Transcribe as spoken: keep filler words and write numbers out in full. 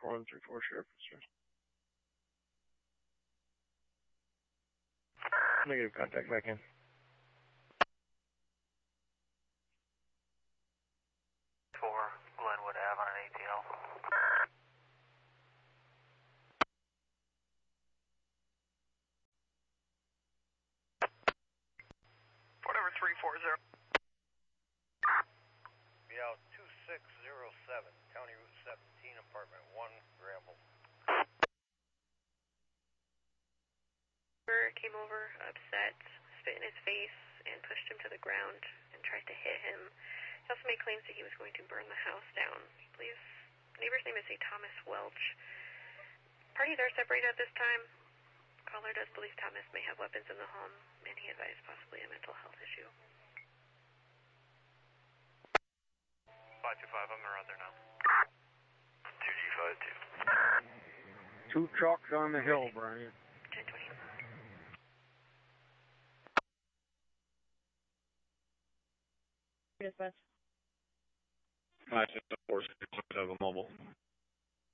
four one three four, Sheriff. Negative, contact back in. four, Glenwood Ave on an A T L. Whatever, three four zero. Be out two six zero seven, County Route seventeen, Apartment one, Granville. Came over, upset, spit in his face, and pushed him to the ground and tried to hit him. He also made claims that he was going to burn the house down. He believes neighbor's name is a Thomas Welch. Parties are separated at this time. Caller does believe Thomas may have weapons in the home, and he advised possibly a mental health issue. five two five, I'm around there now. two G five two. Two trucks on the hill, Brian. ten twenty. Dispatch. five six four six, have a mobile.